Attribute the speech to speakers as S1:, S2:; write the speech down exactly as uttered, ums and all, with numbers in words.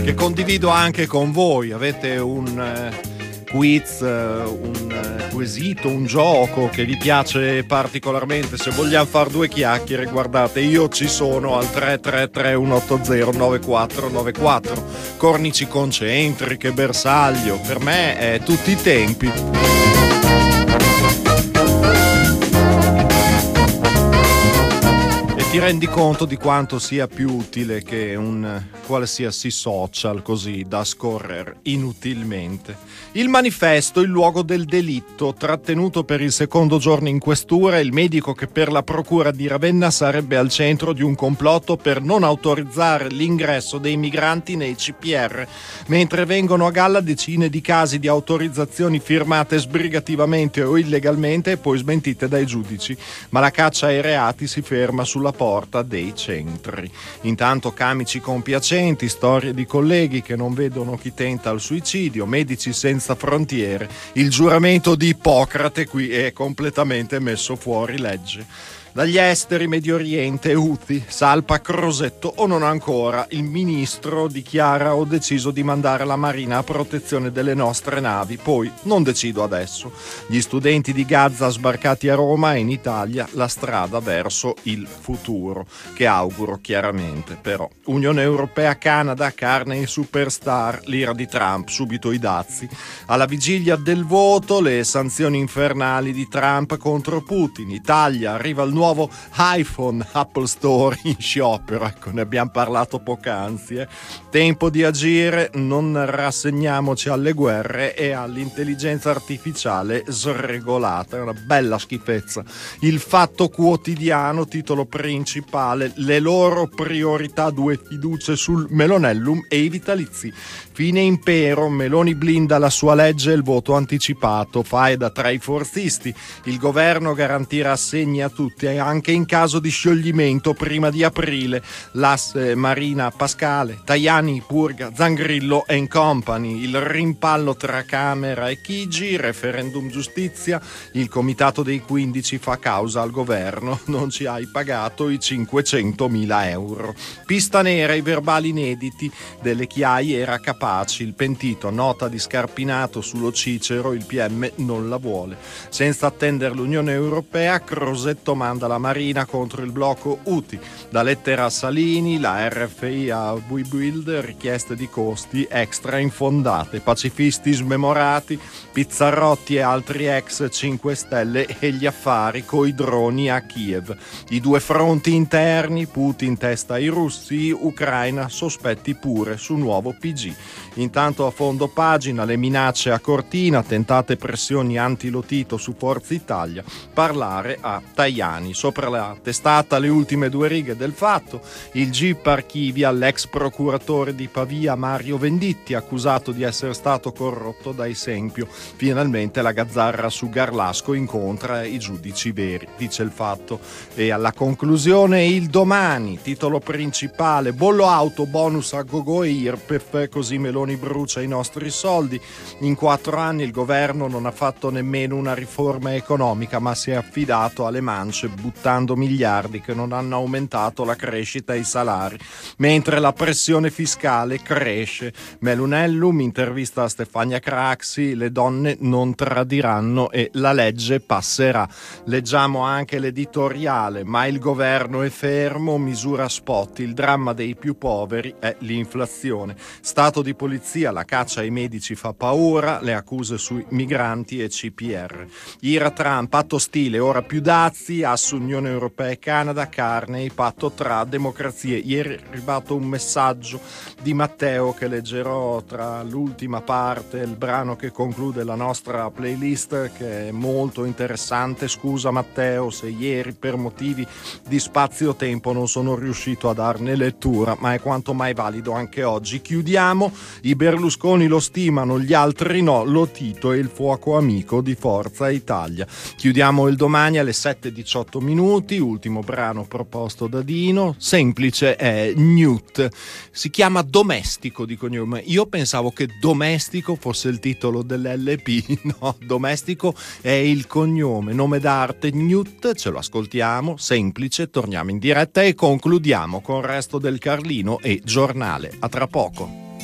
S1: che condivido anche con voi. Avete un eh, quiz, eh, un eh, quesito, un gioco che vi piace particolarmente? Se vogliamo fare due chiacchiere, guardate, io ci sono al tre tre tre uno otto zero nove quattro nove quattro. Cornici concentriche, bersaglio, per me è tutti i tempi. Ti rendi conto di quanto sia più utile che un qualsiasi social così da scorrere inutilmente. Il manifesto, il luogo del delitto, trattenuto per il secondo giorno in questura, il medico che per la procura di Ravenna sarebbe al centro di un complotto per non autorizzare l'ingresso dei migranti nei C P R, mentre vengono a galla decine di casi di autorizzazioni firmate sbrigativamente o illegalmente e poi smentite dai giudici, ma la caccia ai reati si ferma sulla porta dei centri. Intanto camici compiacenti, storie di colleghi che non vedono chi tenta il suicidio, medici senza frontiere, il giuramento di Ippocrate qui è completamente messo fuori legge. Dagli esteri, Medio Oriente, Houthi, salpa Crosetto o non ancora, il ministro dichiara: ho deciso di mandare la Marina a protezione delle nostre navi, poi non decido adesso. Gli studenti di Gaza sbarcati a Roma e in Italia la strada verso il futuro, che auguro chiaramente però. Unione Europea, Canada, carne e superstar, l'ira di Trump, subito i dazi. Alla vigilia del voto, le sanzioni infernali di Trump contro Putin. Italia, arriva il nuovo iPhone, Apple Store in sciopero, ecco, ne abbiamo parlato poc'anzi. Eh. Tempo di agire, non rassegniamoci alle guerre e all'intelligenza artificiale sregolata, è una bella schifezza. Il Fatto Quotidiano, titolo principale: le loro priorità, due fiducie sul Melonellum e i vitalizi. Fine impero, Meloni blinda la sua legge e il voto anticipato, faida tra i forzisti, il governo garantirà assegni a tutti anche in caso di scioglimento prima di aprile. L'asse Marina Pascale, Tajani, Purga, Zangrillo and Company, il rimpallo tra Camera e Chigi, referendum giustizia, il comitato dei quindici fa causa al governo, non ci hai pagato i cinquecentomila euro. Pista nera, i verbali inediti delle Chiai era capaci, il pentito, nota di Scarpinato sullo Cicero, il P M non la vuole. Senza attendere l'Unione Europea, Crosetto manda la Marina contro il blocco Houthi. Da lettera a Salini, la R F I a Webuild, richieste di costi extra infondate, pacifisti smemorati, Pizzarrotti e altri ex cinque Stelle e gli affari coi droni a Kiev. I due fronti interni, Putin testa i russi, Ucraina sospetti pure su nuovo P G. Intanto a fondo pagina le minacce a Cortina, tentate pressioni anti-Lotito su Forza Italia, parlare a Tajani. Sopra la testata le ultime due righe del Fatto, il G I P archivia l'ex procuratore di Pavia Mario Venditti, accusato di essere stato corrotto da Esempio. Finalmente la gazzarra su Garlasco incontra i giudici veri, dice il Fatto. E alla conclusione il Domani, titolo principale: bollo auto, bonus a gogo e I R P E F, così Meloni brucia i nostri soldi. In quattro anni il governo non ha fatto nemmeno una riforma economica, ma si è affidato alle mance, buttando miliardi che non hanno aumentato la crescita e i salari, mentre la pressione fiscale cresce. Melonellum, intervista a Stefania Craxi: le donne non tradiranno e la legge passerà. Leggiamo anche l'editoriale: ma il governo è fermo, misura spot, il dramma dei più poveri è l'inflazione. Stato di polizia, la caccia ai medici fa paura, le accuse sui migranti e C P R. Ira Trump, patto stile, ora più dazi, asso Unione Europea e Canada, carne, il patto tra democrazie. Ieri è arrivato un messaggio di Matteo che leggerò tra l'ultima parte, il brano che conclude la nostra playlist, che è molto interessante. Scusa Matteo se ieri per motivi di spazio-tempo non sono riuscito a darne lettura, ma è quanto mai valido anche oggi. Chiudiamo: i Berlusconi lo stimano, gli altri no, Lotito è il fuoco amico di Forza Italia. Chiudiamo il Domani alle sette e diciotto minuti, ultimo brano proposto da Dino, semplice, è Newt, si chiama Domestico di cognome. Io pensavo che Domestico fosse il titolo dell'L P, no, Domestico è il cognome, nome d'arte Newt. Ce lo ascoltiamo, semplice, torniamo in diretta e concludiamo con il resto del Carlino e Giornale. A tra poco.